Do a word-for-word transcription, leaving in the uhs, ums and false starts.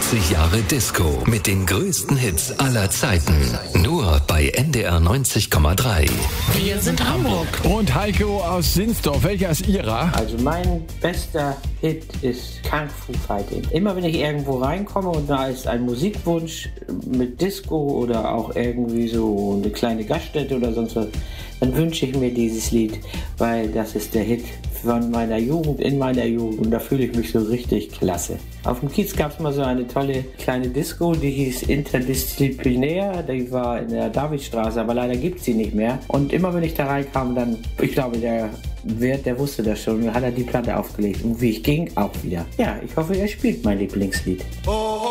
fünfzig Jahre Disco mit den größten Hits aller Zeiten. Nur bei N D R neunzig Komma drei. Wir sind Hamburg. Und Heiko aus Sinsdorf, welcher ist Ihrer? Also mein bester Hit ist Kung Fu Fighting. Immer wenn ich irgendwo reinkomme und da ist ein Musikwunsch mit Disco oder auch irgendwie so eine kleine Gaststätte oder sonst was, dann wünsche ich mir dieses Lied, weil das ist der Hit von meiner Jugend, in meiner Jugend, und da fühle ich mich so richtig klasse. Auf dem Kiez gab es mal so eine tolle kleine Disco, die hieß Interdisziplinär, die war in der Davidstraße, aber leider gibt es sie nicht mehr. Und immer wenn ich da reinkam, dann, ich glaube, der Wirt, der wusste das schon, und hat er die Platte aufgelegt. Und wie ich ging, auch wieder. Ja, ich hoffe, er spielt mein Lieblingslied. Oh.